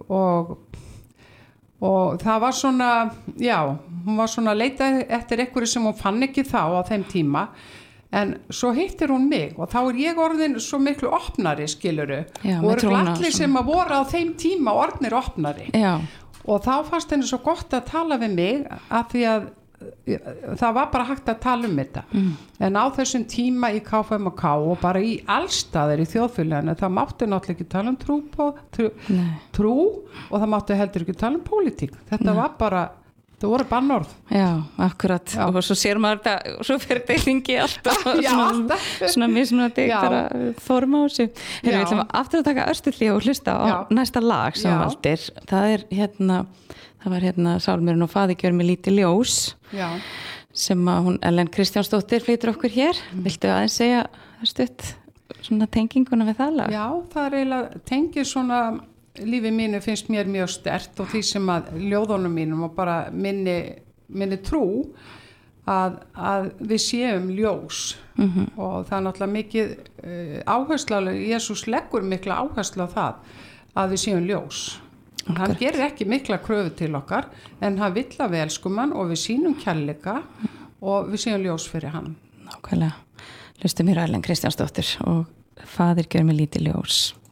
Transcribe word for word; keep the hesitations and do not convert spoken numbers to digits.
og og það var svona, já, hún var svona að leita eftir einhverju sem hún fann ekki þá á þeim tíma, en svo hittir hún mig og þá er ég orðin svo miklu opnari, skiluru, Já, og með eru trúna allir svona. sem að voru á þeim tíma orðnir opnari. Já, Og þá fannst henni svo gott að tala við mig af því að það var bara hægt að tala um þetta. Mm. En á þessum tíma í K F M K og bara í allstaðir í þjóðfélaginu, það mátti náttúrulega ekki tala um trú, på, trú, trú og það mátti heldur ekki tala um pólitík. Þetta Nei. var bara, það voru bannorð. já, akkurat. Já. Og svo sér maður þetta, svo fyrir þetta í hringi alltaf. Já, svona, alltaf. Svona mismunandi Já. bara forma á þessu. Heyrðu, við ætlum aftur að taka örstulli og hlusta á Já. næsta lag sem Já. valdir. Það er hérna, það var hérna Sálmurinn og faði gjör mig lítið ljós. Já. Sem að hún Ellen Kristjánsdóttir flytur okkur hér. Mm. Viltu aðeins segja stutt svona tenginguna við það lag? Já, það er eiginlega tengið svona lífi mínu finnst mér mjög sterkt og því sem að ljóðunum mínum og bara minni, minni trú að, að við séum ljós mm-hmm. og það er náttúrulega mikið uh, áhersla, Jesús leggur mikla áherslu á það að við séum ljós. Okay. Hann gerir ekki mikla kröfu til okkar en hann vill að við elskum hann og við sýnum kærleika og við séum ljós fyrir hann. Nákvæmlega. Hlustum hér á Ellen Kristjánsdóttir og faðir gjör mig lítið ljós.